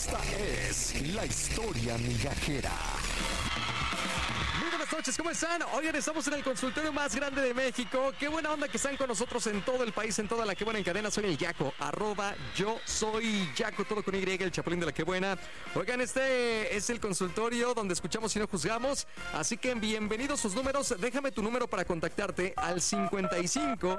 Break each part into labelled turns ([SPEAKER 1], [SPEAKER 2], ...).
[SPEAKER 1] Esta es la historia migajera.
[SPEAKER 2] Muy buenas noches, ¿cómo están? Oigan, estamos en el consultorio más grande de México. Qué buena onda que están con nosotros en todo el país, en toda la que buena en cadena. Soy el Yaco, @yo soy Yaco, todo con Y, el chapulín de la que buena. Oigan, este es el consultorio donde escuchamos y no juzgamos. Así que bienvenidos sus números. Déjame tu número para contactarte al 55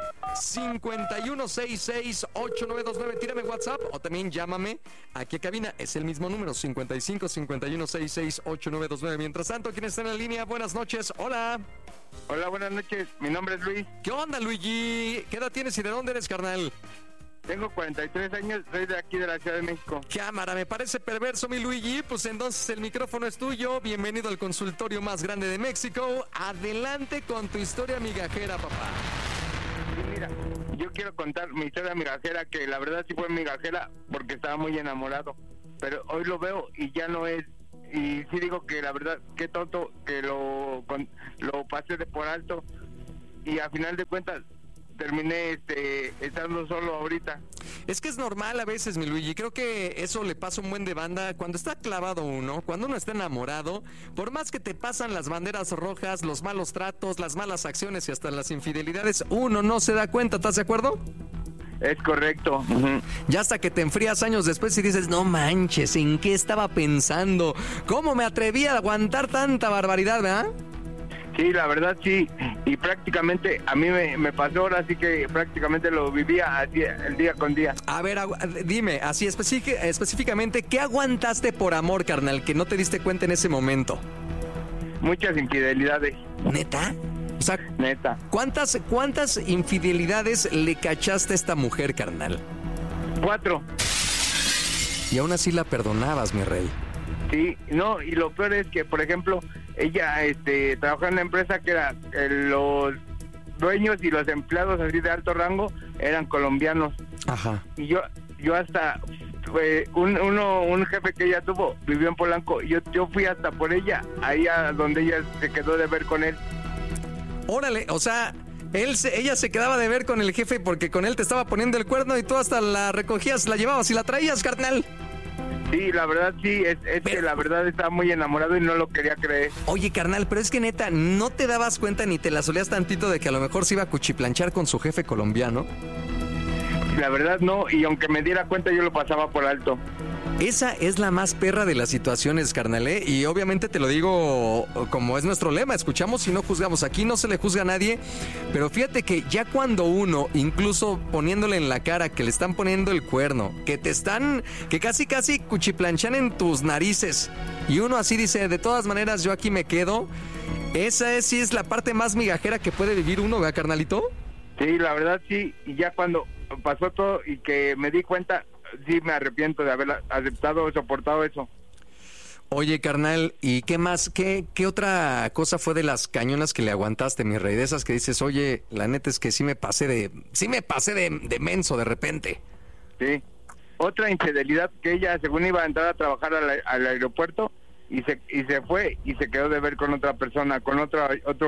[SPEAKER 2] 5166 8929. Tírame WhatsApp o también llámame aquí a cabina. Es el mismo número, 55 5166 8929. Mientras tanto, ¿quién está en la línea? Buenas noches, hola.
[SPEAKER 3] Hola, buenas noches. Mi nombre es Luis.
[SPEAKER 2] ¿Qué onda, Luigi? ¿Qué edad tienes y de dónde eres, carnal?
[SPEAKER 3] Tengo 43 años, soy de aquí de la Ciudad de México.
[SPEAKER 2] Cámara, me parece perverso, mi Luigi. Pues entonces el micrófono es tuyo. Bienvenido al consultorio más grande de México. Adelante con tu historia migajera, papá.
[SPEAKER 3] Sí, mira, yo quiero contar mi historia migajera, que la verdad sí fue migajera porque estaba muy enamorado. Pero hoy lo veo y ya no es. Y sí digo que la verdad, qué tonto que lo pasé de por alto. Y a final de cuentas terminé estando solo ahorita.
[SPEAKER 2] Es que es normal a veces, mi Luigi. Creo que eso le pasa un buen de banda cuando está clavado uno, cuando uno está enamorado. Por más que te pasan las banderas rojas, los malos tratos, las malas acciones y hasta las infidelidades, uno no se da cuenta, ¿estás de acuerdo?
[SPEAKER 3] Es correcto. Uh-huh.
[SPEAKER 2] Ya hasta que te enfrías años después y dices, no manches, ¿en qué estaba pensando? ¿Cómo me atreví a aguantar tanta barbaridad, verdad?
[SPEAKER 3] Sí, la verdad sí, y prácticamente a mí me pasó ahora, así que prácticamente lo vivía así, el día con día.
[SPEAKER 2] A ver, dime, así específicamente, ¿qué aguantaste por amor, carnal, que no te diste cuenta en ese momento?
[SPEAKER 3] Muchas infidelidades.
[SPEAKER 2] ¿Neta? O sea,
[SPEAKER 3] neta.
[SPEAKER 2] ¿Cuántas infidelidades le cachaste a esta mujer, carnal?
[SPEAKER 3] 4.
[SPEAKER 2] Y aún así la perdonabas, mi rey.
[SPEAKER 3] Sí, no, y lo peor es que, por ejemplo, ella trabajaba en una empresa que era los dueños y los empleados así de alto rango eran colombianos.
[SPEAKER 2] Ajá.
[SPEAKER 3] Y yo hasta un jefe que ella tuvo vivió en Polanco. Yo fui hasta por ella, ahí a donde ella se quedó de ver con él.
[SPEAKER 2] Órale, o sea, ella se quedaba de ver con el jefe porque con él te estaba poniendo el cuerno y tú hasta la recogías, la llevabas y la traías, carnal.
[SPEAKER 3] Sí, la verdad sí, es que la verdad estaba muy enamorado y no lo quería creer.
[SPEAKER 2] Oye, carnal, pero es que neta, ¿no te dabas cuenta ni te la solías tantito de que a lo mejor se iba a cuchiplanchar con su jefe colombiano?
[SPEAKER 3] La verdad no, y aunque me diera cuenta yo lo pasaba por alto.
[SPEAKER 2] Esa es la más perra de las situaciones, carnal, ¿eh? Y obviamente te lo digo como es nuestro lema, escuchamos y no juzgamos. Aquí no se le juzga a nadie, pero fíjate que ya cuando uno, incluso poniéndole en la cara que le están poniendo el cuerno, que casi cuchiplanchan en tus narices, y uno así dice, de todas maneras yo aquí me quedo, sí es la parte más migajera que puede vivir uno, ¿verdad, carnalito?
[SPEAKER 3] Sí, la verdad sí, y ya cuando pasó todo y que me di cuenta, sí me arrepiento de haber aceptado o soportado eso.
[SPEAKER 2] Oye, carnal, ¿y qué más? ¿Qué otra cosa fue de las cañonas que le aguantaste, mi rey? De esas que dices, oye, la neta es que sí me pasé de menso de repente.
[SPEAKER 3] Sí. Otra infidelidad, que ella según iba a entrar a trabajar al aeropuerto y se fue y se quedó de ver con otra persona, con otro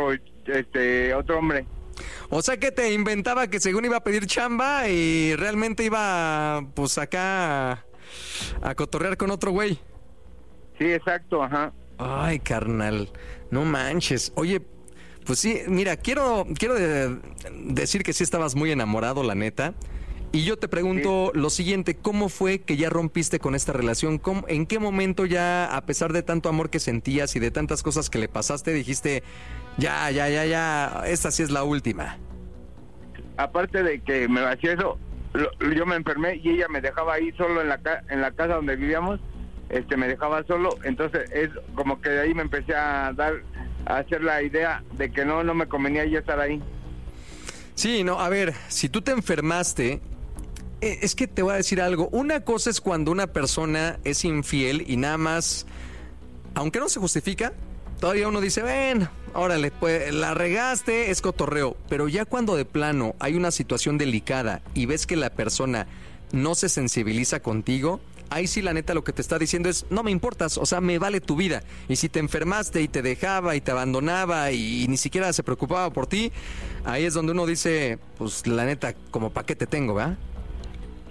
[SPEAKER 3] hombre.
[SPEAKER 2] O sea que te inventaba que según iba a pedir chamba y realmente iba pues acá a cotorrear con otro güey.
[SPEAKER 3] Sí, exacto, ajá.
[SPEAKER 2] Ay, carnal, no manches. Oye, pues sí, mira, quiero decir que sí estabas muy enamorado, la neta. Y yo te pregunto lo siguiente, ¿cómo fue que ya rompiste con esta relación? ¿En qué momento ya, a pesar de tanto amor que sentías y de tantas cosas que le pasaste, dijiste, ya, esta sí es la última?
[SPEAKER 3] Aparte de que me hacía eso, yo me enfermé y ella me dejaba ahí solo en la casa donde vivíamos, me dejaba solo, entonces es como que de ahí me empecé a hacer la idea de que no me convenía ya estar ahí.
[SPEAKER 2] Sí, no, a ver, si tú te enfermaste, es que te voy a decir algo. Una cosa es cuando una persona es infiel y nada más, aunque no se justifica, todavía uno dice, ven, órale, pues la regaste, es cotorreo. Pero ya cuando de plano hay una situación delicada y ves que la persona no se sensibiliza contigo, ahí sí la neta lo que te está diciendo es, no me importas, o sea, me vale tu vida. Y si te enfermaste y te dejaba y te abandonaba y ni siquiera se preocupaba por ti, ahí es donde uno dice, pues la neta, como pa' qué te tengo, ¿verdad?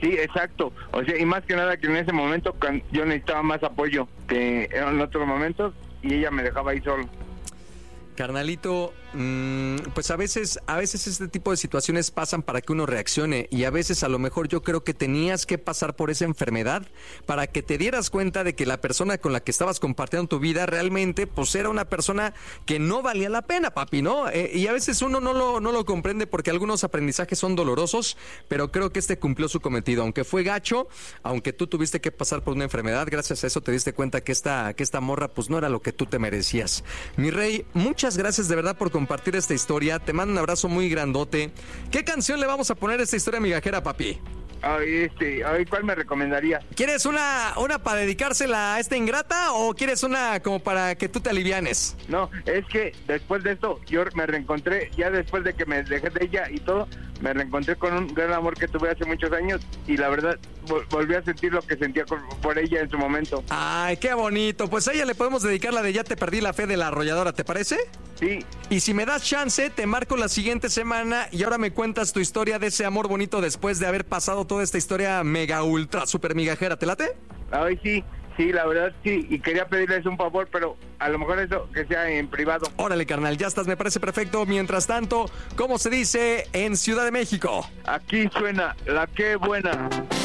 [SPEAKER 3] Sí, exacto. O sea, y más que nada que en ese momento yo necesitaba más apoyo que en otros momentos y ella me dejaba ahí solo.
[SPEAKER 2] Carnalito, pues a veces este tipo de situaciones pasan para que uno reaccione y a veces a lo mejor yo creo que tenías que pasar por esa enfermedad para que te dieras cuenta de que la persona con la que estabas compartiendo tu vida realmente pues era una persona que no valía la pena, papi, ¿no? Y a veces uno no lo comprende porque algunos aprendizajes son dolorosos, pero creo que este cumplió su cometido, aunque fue gacho, aunque tú tuviste que pasar por una enfermedad, gracias a eso te diste cuenta que esta morra pues no era lo que tú te merecías. Mi rey, muchas gracias de verdad por compartir esta historia. Te mando un abrazo muy grandote. ¿Qué canción le vamos a poner a esta historia migajera, papi?
[SPEAKER 3] ¿Cuál me recomendaría?
[SPEAKER 2] ¿Quieres una para dedicársela a esta ingrata o quieres una como para que tú te alivianes?
[SPEAKER 3] No, es que después de esto yo me reencontré, ya después de que me dejé de ella y todo, me reencontré con un gran amor que tuve hace muchos años y la verdad volví a sentir lo que sentía por ella en su momento.
[SPEAKER 2] Ay, qué bonito. Pues a ella le podemos dedicar la de Ya te perdí la fe de La Arrolladora, ¿te parece?
[SPEAKER 3] Sí.
[SPEAKER 2] Y si me das chance, te marco la siguiente semana y ahora me cuentas tu historia de ese amor bonito después de haber pasado toda esta historia mega ultra super migajera. ¿Te late?
[SPEAKER 3] Ay, sí. Sí, la verdad sí, y quería pedirles un favor, pero a lo mejor eso que sea en privado.
[SPEAKER 2] Órale, carnal, ya estás, me parece perfecto. Mientras tanto, ¿cómo se dice en Ciudad de México?
[SPEAKER 3] Aquí suena La Qué Buena.